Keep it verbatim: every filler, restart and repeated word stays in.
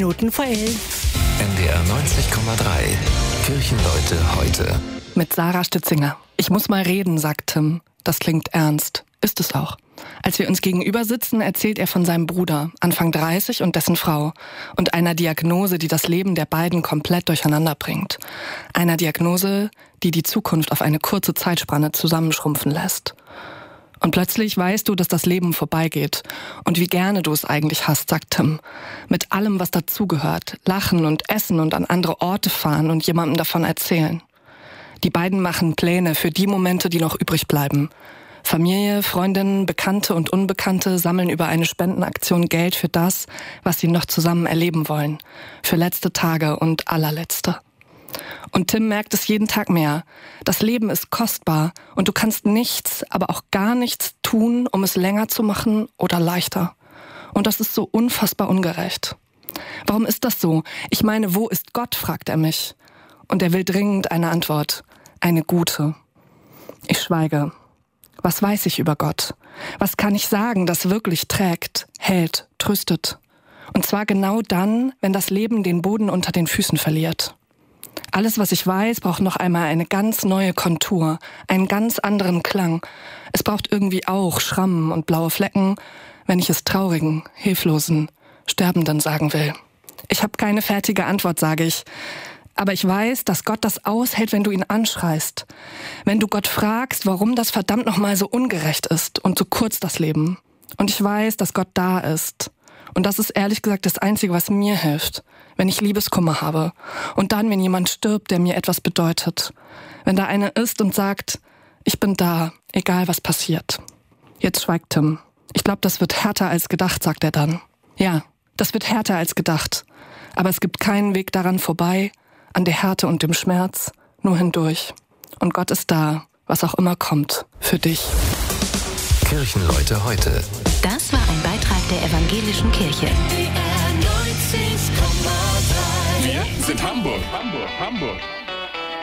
Minuten vor elf. N D R neunzig Komma drei. Kirchenleute heute. Mit Sarah Stützinger. Ich muss mal reden, sagt Tim. Das klingt ernst. Ist es auch. Als wir uns gegenüber sitzen, erzählt er von seinem Bruder, Anfang dreißig, und dessen Frau. Und einer Diagnose, die das Leben der beiden komplett durcheinander bringt. Einer Diagnose, die die Zukunft auf eine kurze Zeitspanne zusammenschrumpfen lässt. Und plötzlich weißt du, dass das Leben vorbeigeht. Und wie gerne du es eigentlich hast, sagt Tim. Mit allem, was dazugehört. Lachen und essen und an andere Orte fahren und jemandem davon erzählen. Die beiden machen Pläne für die Momente, die noch übrig bleiben. Familie, Freundinnen, Bekannte und Unbekannte sammeln über eine Spendenaktion Geld für das, was sie noch zusammen erleben wollen. Für letzte Tage und allerletzte. Und Tim merkt es jeden Tag mehr. Das Leben ist kostbar und du kannst nichts, aber auch gar nichts tun, um es länger zu machen oder leichter. Und das ist so unfassbar ungerecht. Warum ist das so? Ich meine, wo ist Gott, fragt er mich. Und er will dringend eine Antwort. Eine gute. Ich schweige. Was weiß ich über Gott? Was kann ich sagen, das wirklich trägt, hält, tröstet? Und zwar genau dann, wenn das Leben den Boden unter den Füßen verliert. Alles, was ich weiß, braucht noch einmal eine ganz neue Kontur, einen ganz anderen Klang. Es braucht irgendwie auch Schrammen und blaue Flecken, wenn ich es traurigen, hilflosen, Sterbenden sagen will. Ich habe keine fertige Antwort, sage ich. Aber ich weiß, dass Gott das aushält, wenn du ihn anschreist. Wenn du Gott fragst, warum das verdammt nochmal so ungerecht ist und so kurz das Leben. Und ich weiß, dass Gott da ist. Und das ist ehrlich gesagt das Einzige, was mir hilft, wenn ich Liebeskummer habe. Und dann, wenn jemand stirbt, der mir etwas bedeutet. Wenn da einer ist und sagt, ich bin da, egal was passiert. Jetzt schweigt Tim. Ich glaube, das wird härter als gedacht, sagt er dann. Ja, das wird härter als gedacht. Aber es gibt keinen Weg daran vorbei, an der Härte und dem Schmerz, nur hindurch. Und Gott ist da, was auch immer kommt, für dich. Kirchenleute heute. Das war ein Beitrag der Evangelischen Kirche. Wir sind Hamburg. Hamburg, Hamburg.